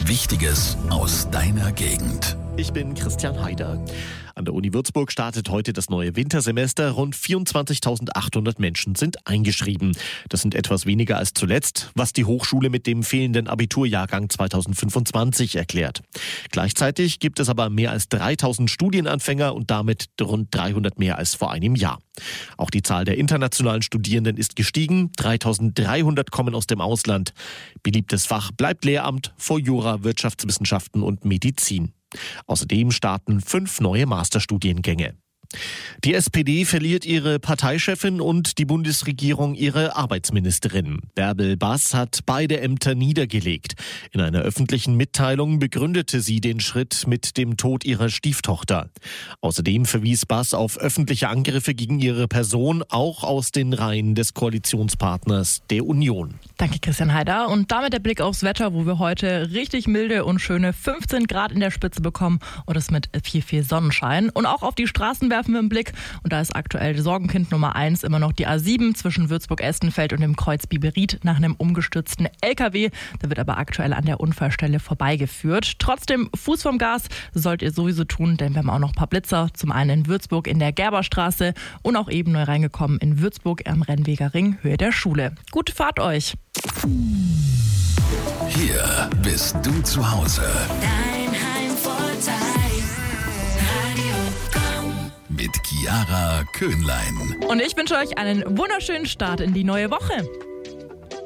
Wichtiges aus deiner Gegend. Ich bin Christian Haider. An der Uni Würzburg startet heute das neue Wintersemester. Rund 24.800 Menschen sind eingeschrieben. Das sind etwas weniger als zuletzt, was die Hochschule mit dem fehlenden Abiturjahrgang 2025 erklärt. Gleichzeitig gibt es aber mehr als 3.000 Studienanfänger und damit rund 300 mehr als vor einem Jahr. Auch die Zahl der internationalen Studierenden ist gestiegen. 3.300 kommen aus dem Ausland. Beliebtes Fach bleibt Lehramt vor Jura, Wirtschaftswissenschaften und Medizin. Außerdem starten 5 neue Masterstudiengänge. Die SPD verliert ihre Parteichefin und die Bundesregierung ihre Arbeitsministerin. Bärbel Bass hat beide Ämter niedergelegt. In einer öffentlichen Mitteilung begründete sie den Schritt mit dem Tod ihrer Stieftochter. Außerdem verwies Bass auf öffentliche Angriffe gegen ihre Person, auch aus den Reihen des Koalitionspartners der Union. Danke, Christian Haider. Und damit der Blick aufs Wetter, wo wir heute richtig milde und schöne 15 Grad in der Spitze bekommen und es mit viel Sonnenschein. Und auch auf die Straßen werfen wir einen Blick. Und da ist aktuell Sorgenkind Nummer 1 immer noch die A7 zwischen Würzburg-Estenfeld und dem Kreuz Biberried nach einem umgestürzten LKW. Da wird aber aktuell an der Unfallstelle vorbeigeführt. Trotzdem Fuß vom Gas sollt ihr sowieso tun, denn wir haben auch noch ein paar Blitzer. Zum einen in Würzburg in der Gerberstraße und auch eben neu reingekommen in Würzburg am Rennweger Ring, Höhe der Schule. Gute Fahrt euch! Hier bist du zu Hause. Dein Heimvorteil. Radio Mit Chiara Köhnlein. Und ich wünsche euch einen wunderschönen Start in die neue Woche.